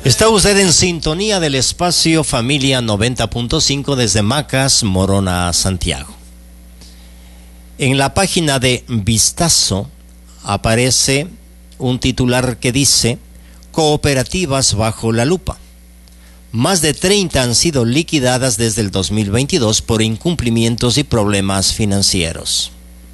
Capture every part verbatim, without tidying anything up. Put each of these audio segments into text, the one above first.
Está usted en sintonía del espacio Familia noventa punto cinco desde Macas, Morona, Santiago. En la página de Vistazo aparece un titular que dice: cooperativas bajo la lupa. Más de treinta han sido liquidadas desde el dos mil veintidós por incumplimientos y problemas financieros.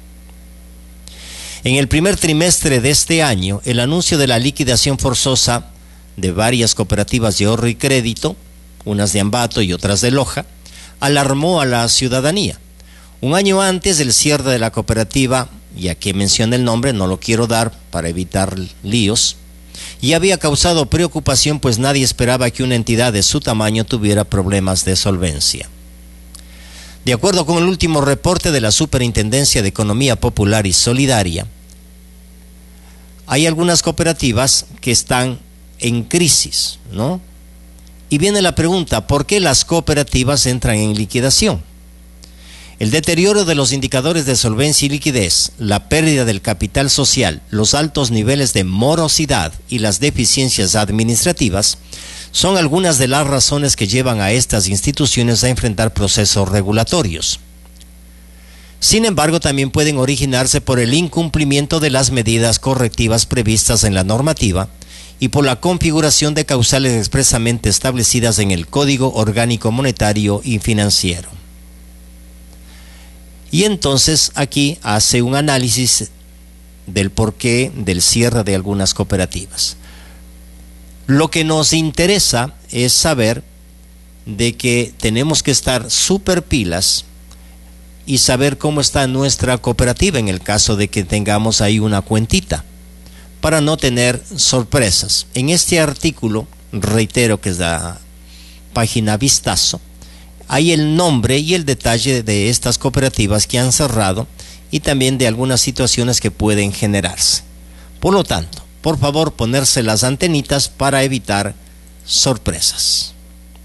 En el primer trimestre de este año, el anuncio de la liquidación forzosa de varias cooperativas de ahorro y crédito, unas de Ambato y otras de Loja, alarmó a la ciudadanía. Un año antes del cierre de la cooperativa, ya que menciona el nombre, no lo quiero dar para evitar líos, y había causado preocupación, pues nadie esperaba que una entidad de su tamaño tuviera problemas de solvencia. De acuerdo con el último reporte de la Superintendencia de Economía Popular y Solidaria, hay algunas cooperativas que están en crisis, ¿no? Y viene la pregunta: ¿por qué las cooperativas entran en liquidación? El deterioro de los indicadores de solvencia y liquidez, la pérdida del capital social, los altos niveles de morosidad y las deficiencias administrativas son algunas de las razones que llevan a estas instituciones a enfrentar procesos regulatorios. Sin embargo, también pueden originarse por el incumplimiento de las medidas correctivas previstas en la normativa y por la configuración de causales expresamente establecidas en el Código Orgánico Monetario y Financiero. Y entonces aquí hace un análisis del porqué del cierre de algunas cooperativas. Lo que nos interesa es saber de que tenemos que estar súper pilas y saber cómo está nuestra cooperativa en el caso de que tengamos ahí una cuentita, para no tener sorpresas. En este artículo, reitero que es la página Vistazo, hay el nombre y el detalle de estas cooperativas que han cerrado y también de algunas situaciones que pueden generarse. Por lo tanto, por favor, ponerse las antenitas para evitar sorpresas.